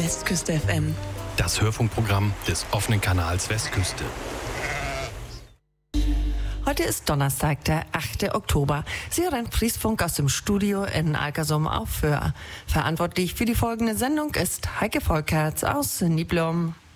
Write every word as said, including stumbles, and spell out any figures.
Westküste F M. Das Hörfunkprogramm des offenen Kanals Westküste. Heute ist Donnerstag, der achte Oktober. Sie hören Friesfunk aus dem Studio in Alkersum auf Föhr. Verantwortlich für die folgende Sendung ist Heike Volkerts aus Niblum.